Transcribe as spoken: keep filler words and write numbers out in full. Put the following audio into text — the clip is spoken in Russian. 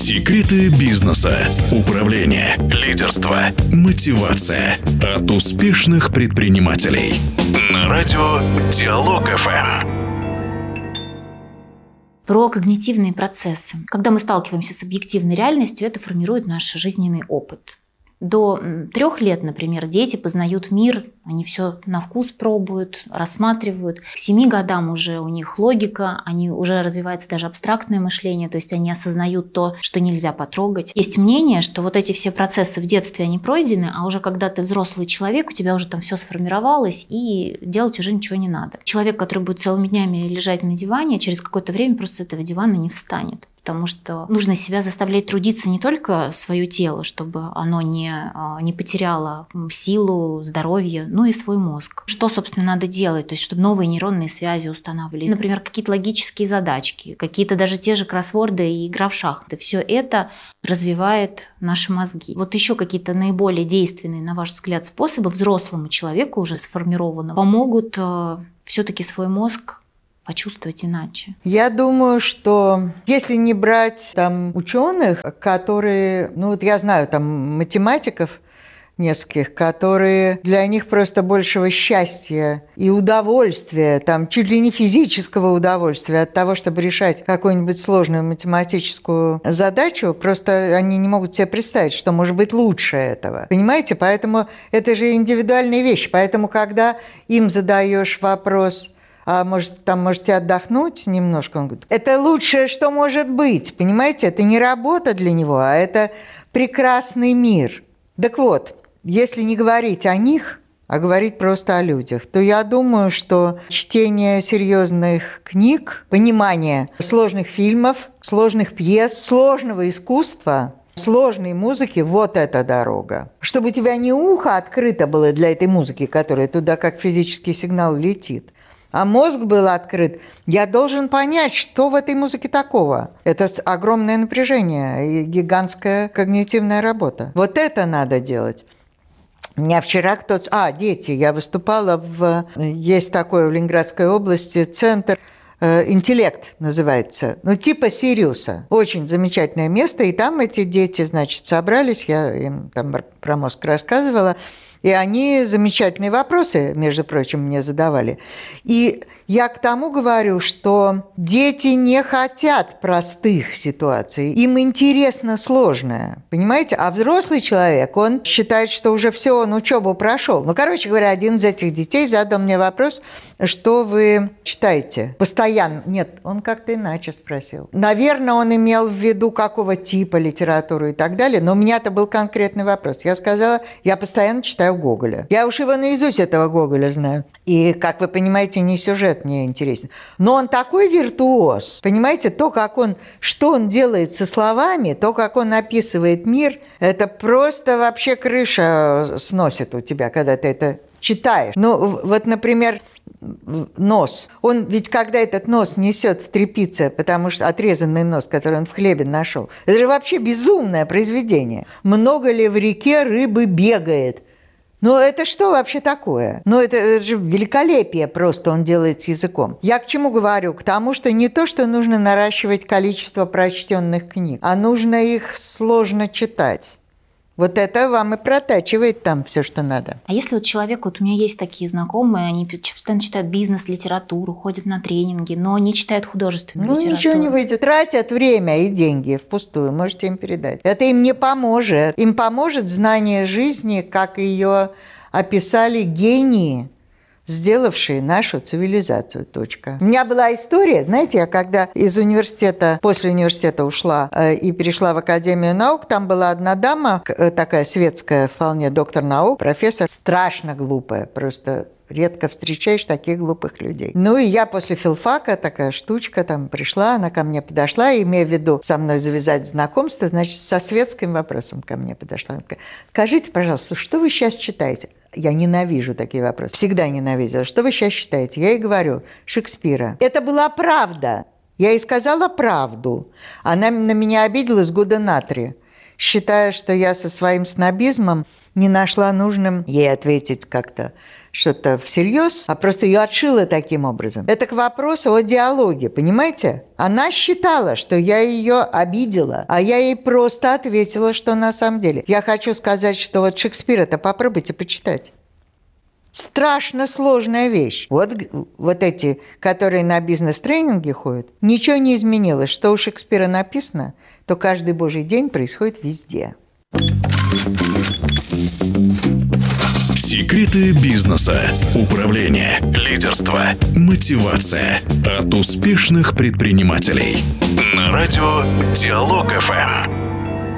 Секреты бизнеса, управления, лидерства, мотивация от успешных предпринимателей. На радио Диалог эф эм. Про когнитивные процессы. Когда мы сталкиваемся с объективной реальностью, это формирует наш жизненный опыт. До трех лет, например, дети познают мир, они все на вкус пробуют, рассматривают. К семи годам уже у них логика, они уже развивается даже абстрактное мышление, то есть они осознают то, что нельзя потрогать. Есть мнение, что вот эти все процессы в детстве, они пройдены, а уже когда ты взрослый человек, у тебя уже там все сформировалось, и делать уже ничего не надо. Человек, который будет целыми днями лежать на диване, через какое-то время просто с этого дивана не встанет. Потому что нужно себя заставлять трудиться не только свое тело, чтобы оно не, не потеряло силу, здоровье, но и свой мозг. Что, собственно, надо делать? То есть, чтобы новые нейронные связи устанавливались. Например, какие-то логические задачки, какие-то даже те же кроссворды и игра в шахматы. Все это развивает наши мозги. Вот еще какие-то наиболее действенные, на ваш взгляд, способы взрослому человеку уже сформированному помогут все-таки свой мозг почувствовать иначе? Я думаю, что если не брать там ученых, которые, ну вот я знаю там математиков нескольких, которые для них просто большего счастья и удовольствия, там чуть ли не физического удовольствия от того, чтобы решать какую-нибудь сложную математическую задачу, просто они не могут себе представить, что может быть лучше этого. Понимаете? Поэтому это же индивидуальные вещи. Поэтому, когда им задаешь вопрос: а может, там можете отдохнуть немножко? Он говорит, это лучшее, что может быть. Понимаете, это не работа для него, а это прекрасный мир. Так вот, если не говорить о них, а говорить просто о людях, то я думаю, что чтение серьезных книг, понимание сложных фильмов, сложных пьес, сложного искусства, сложной музыки – вот эта дорога. Чтобы у тебя не ухо открыто было для этой музыки, которая туда как физический сигнал летит, а мозг был открыт, я должен понять, что в этой музыке такого. Это огромное напряжение и гигантская когнитивная работа. Вот это надо делать. У меня вчера кто-то... А, дети. Я выступала в... Есть такой в Ленинградской области центр «Интеллект» называется. Ну, типа Сириуса. Очень замечательное место. И там эти дети, значит, собрались. Я им там про мозг рассказывала. И они замечательные вопросы, между прочим, мне задавали. И я к тому говорю, что дети не хотят простых ситуаций. Им интересно сложное, понимаете? А взрослый человек, он считает, что уже все, он учебу прошел. Ну, короче говоря, один из этих детей задал мне вопрос, что вы читаете постоянно. Нет, он как-то иначе спросил. Наверное, он имел в виду, какого типа литературу и так далее, но у меня-то был конкретный вопрос. Я сказала, я постоянно читаю Гоголя. Я уж его наизусть этого Гоголя знаю. И, как вы понимаете, не сюжет мне интересен. Но он такой виртуоз. Понимаете, то, как он, что он делает со словами, то, как он описывает мир, это просто вообще крыша сносит у тебя, когда ты это читаешь. Ну, вот, например, нос. Он ведь, когда этот нос несет в тряпице, потому что отрезанный нос, который он в хлебе нашел, это же вообще безумное произведение. Много ли в реке рыбы бегает? Ну, это что вообще такое? Ну, это, это же великолепие просто он делает с языком. Я к чему говорю? К тому, что не то, что нужно наращивать количество прочтенных книг, а нужно их сложно читать. Вот это вам и протачивает там все, что надо. А если вот человек, вот у меня есть такие знакомые, они постоянно читают бизнес-литературу, ходят на тренинги, но не читают художественную ну, литературу. Ну, ничего не выйдет. Тратят время и деньги впустую, можете им передать. Это им не поможет. Им поможет знание жизни, как ее описали гении, сделавшие нашу цивилизацию. Точка. У меня была история, знаете, я когда из университета, после университета ушла э, и перешла в Академию наук, там была одна дама, э, такая светская, вполне доктор наук, профессор, страшно глупая, просто редко встречаешь таких глупых людей. Ну и я после филфака, такая штучка, там пришла, она ко мне подошла, имея в виду со мной завязать знакомство, значит, со светским вопросом ко мне подошла. Она сказала, скажите, пожалуйста, что вы сейчас читаете? Я ненавижу такие вопросы. Всегда ненавидела. Что вы сейчас читаете? Я ей говорю, Шекспира. Это была правда. Я ей сказала правду. Она на меня обиделась года на три. считая, что я со своим снобизмом не нашла нужным ей ответить как-то что-то всерьез, а просто ее отшила таким образом. Это к вопросу о диалоге, понимаете? Она считала, что я ее обидела, а я ей просто ответила, что на самом деле. Я хочу сказать, что вот Шекспира-то попробуйте почитать. Страшно сложная вещь. Вот, вот эти, которые на бизнес-тренинге ходят, ничего не изменилось. Что у Шекспира написано, то каждый божий день происходит везде. Секреты бизнеса, управления, лидерства, мотивация от успешных предпринимателей. На радио Диалог эф эм.